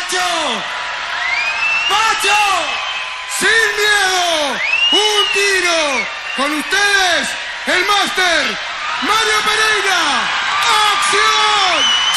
¡Macho! ¡Macho! ¡Sin miedo! ¡Un tiro! Con ustedes, el máster Mario Pereira. ¡Acción!